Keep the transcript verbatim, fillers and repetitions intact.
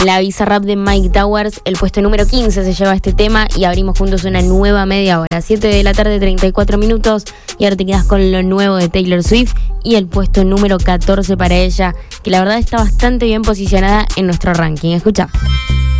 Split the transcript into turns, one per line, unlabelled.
La Bizarrap de Mike Towers, el puesto número quince se lleva este tema y abrimos juntos una nueva media hora. siete de la tarde, treinta y cuatro minutos. Y ahora te quedas con lo nuevo de Taylor Swift y el puesto número catorce para ella, que la verdad está bastante bien posicionada en nuestro ranking. Escucha.